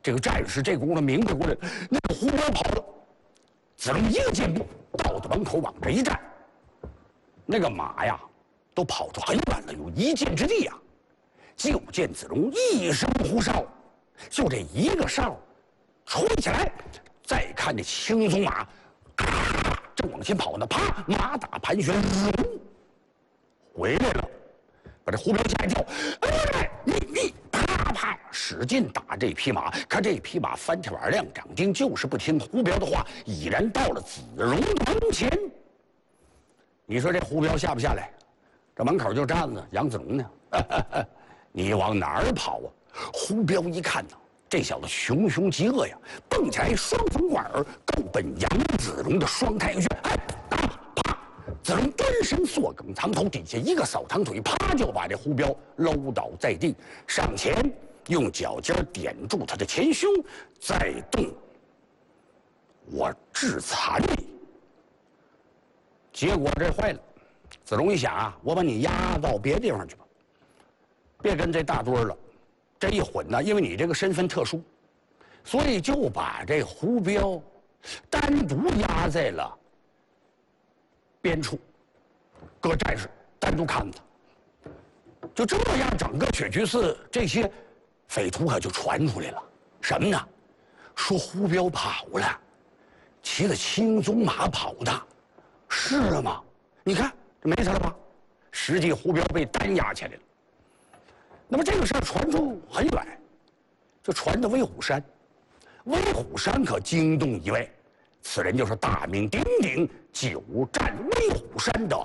这个战士这功夫明白过来，那个胡彪跑了，子龙一个箭步到了门口往这一站，那个马呀都跑出很远了，有一箭之地呀。就见子龙一声呼哨，就这一个哨吹起来，再看这青鬃马，正往前跑呢，啪，马打盘旋，回来了，把这胡彪吓一跳，哎，你啪啪使劲打这匹马，可这匹马翻着碗亮掌钉，就是不听胡彪的话，已然到了子龙的门前。你说这胡彪下不下来？这门口就站着杨子龙呢。你往哪儿跑啊？胡彪一看呢，这小子熊熊极恶呀，蹦起来双风贯耳，够奔杨子龙的双太阳穴。哎，啪！子龙端身坐梗藏头，底下一个扫堂腿，啪就把这胡彪搂倒在地，上前用脚尖点住他的前胸，再动，我致残你。结果这坏了，子龙一想啊，我把你押到别的地方去吧。别跟这大堆儿了，这一混呢，因为你这个身份特殊，所以就把这胡彪单独押在了边处，搁战士单独看他。就这样，整个雪居寺这些匪徒可就传出来了，什么呢？说胡彪跑了，骑着青鬃马跑的，是吗？你看这没事了吧？实际胡彪被单押起来了。那么这个事儿传出很远，就传到威虎山。威虎山可惊动一位，此人就是大名鼎鼎久战威虎山的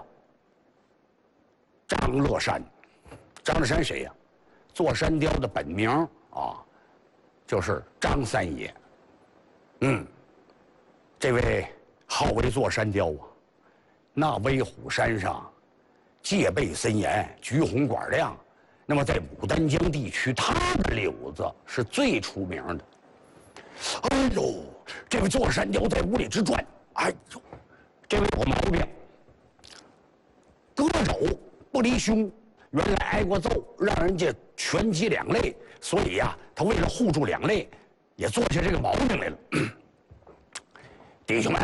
张乐山。张乐山谁呀？座山雕的本名啊，就是张三爷。这位号为座山雕啊，那威虎山上戒备森严，橘红管亮。那么在牡丹江地区，他的柳子是最出名的。哎呦，这位座山雕在屋里直转。哎呦，这位有个毛病，胳肘不离胸。原来挨过揍，让人家拳击两肋，所以呀，他为了护住两肋，也做下这个毛病来了。弟兄们，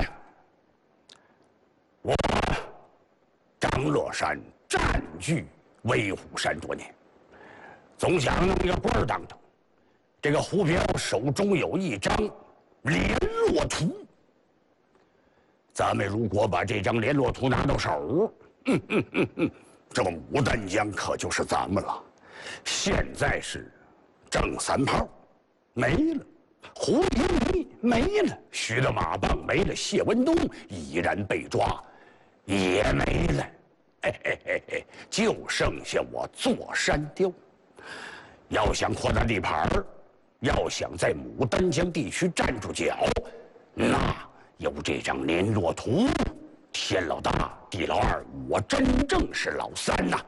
我张乐山占据威虎山多年。总想弄一个官儿当当。这个胡彪手中有一张联络图，咱们如果把这张联络图拿到手，这个牡丹江可就是咱们了。现在是郑三炮没了，胡英仪没了，徐德马棒没了，谢文东已然被抓，也没了。就剩下我座山雕。要想扩大地盘儿，要想在牡丹江地区站住脚，那有这张联络图，天老大，地老二，我真正是老三呐！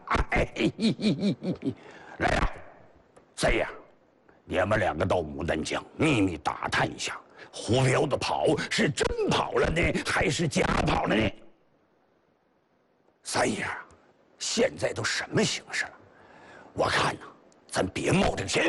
来呀，这样，你们两个到牡丹江秘密打探一下，胡彪的跑是真跑了呢，还是假跑了呢？三爷啊，现在都什么形势了？我看呐，咱别冒这个险。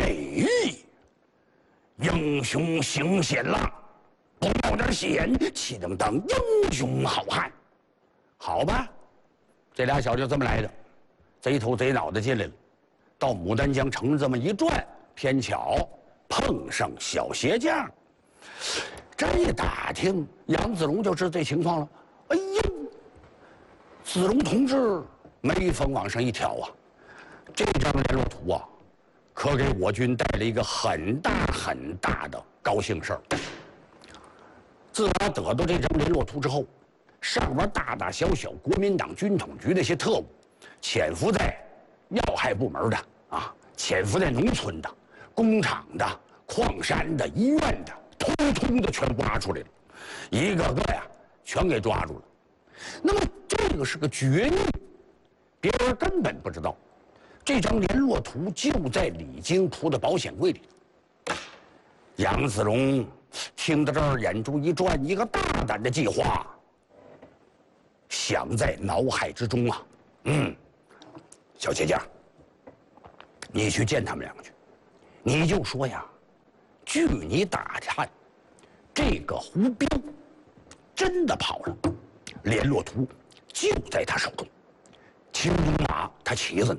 英雄行险浪，不冒点险，岂能当英雄好汉？好吧，这俩小子就这么来的，贼头贼脑的进来了。到牡丹江城这么一转，偏巧碰上小鞋匠。这一打听，杨子龙就知道这情况了。哎呦，子龙同志眉峰往上一挑啊，这张联络图啊，可给我军带来一个很大很大的高兴事儿。自打得到这张联络图之后，上边大大小小国民党军统局那些特务，潜伏在要害部门的啊，潜伏在农村的、工厂的、矿山的、医院的，通通的全挖出来了，一个个呀全给抓住了。那么这个是个绝密，别人根本不知道。这张联络图就在李金铺的保险柜里。杨子龙听到这儿，眼珠一转，一个大胆的计划想在脑海之中啊。小鞋匠，你去见他们两个去，你就说呀， 据你打探，这个胡彪真的跑了，联络图就在他手中，青龙马他骑着呢。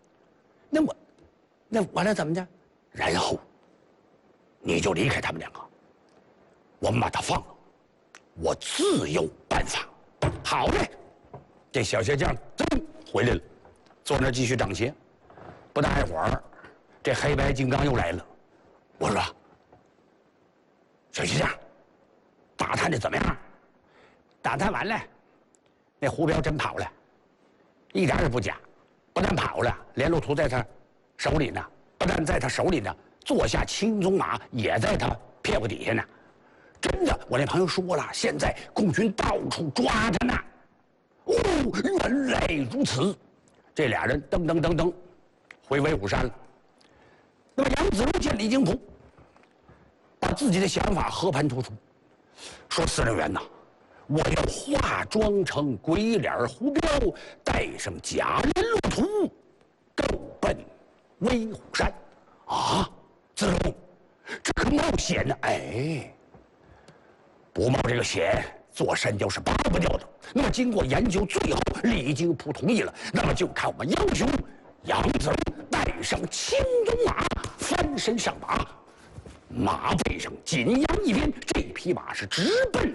那完了怎么着？然后你就离开他们两个，我们把他放了，我自有办法。好嘞，这小鞋匠真回来了，坐那儿继续长鞋。不大一会儿，这黑白金刚又来了。我说：“小鞋匠，打探的怎么样？”打探完了，那胡彪真跑了，一点也不假。不但跑了，联络图在他手里呢，不但在他手里呢，坐下青鬃马也在他屁股底下呢。真的，我那朋友说了，现在共军到处抓着呢。哦，原来如此。这俩人噔噔噔噔回威虎山了。那么杨子荣见李景甫，把自己的想法和盘托出，说：“司令员呐，我要化妆成鬼脸胡彪，带上假人路途，够奔威虎山。啊，子荣，这可冒险呢！哎，不冒这个险，做山雕是拔不掉的。那么经过研究，最后李景甫同意了。那么就看我们英雄杨子荣带上青鬃马，翻身上马，马背上紧扬一鞭，这匹马是直奔